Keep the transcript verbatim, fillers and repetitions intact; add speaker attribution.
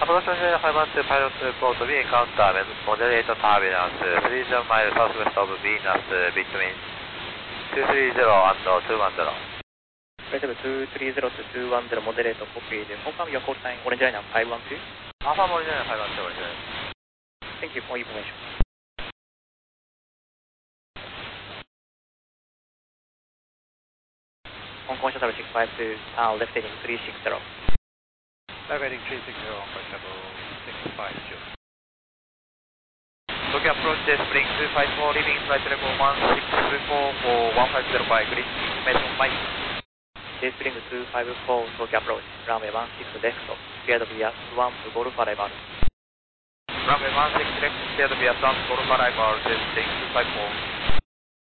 Speaker 1: Approach five one two pilot report we encounter moderate turbulence three zero mile southwest of Venus between two three zero and two one zero.
Speaker 2: Level two three zero to two one zero moderate copy. Confirm your call sign orange line five one two.
Speaker 1: Alpha orange line five one two orange line.
Speaker 2: Thank you for information. Hong Kong Shuttle six five two, uh, left heading three six zero.
Speaker 1: Left heading three six zero, Hong Kong Shuttle six five two. Tokyo approach spring two five four, leaving flight level one six four for one five zero five, grid information Mike.
Speaker 2: Spring two five four, Tokyo approach, runway one six left, cleared via one to Golf arrival.
Speaker 1: Runway one six left, cleared via one to Golf arrival, spring two five four.